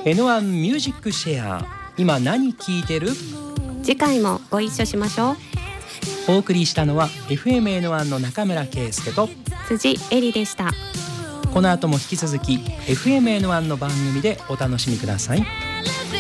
N1 ミュージックシェア、今何聴いてる？ 次回もご一緒しましょう。 お送りしたのは FM N1 の中村圭介と辻恵里でした。 この後も引き続き FM N1 の番組でお楽しみください。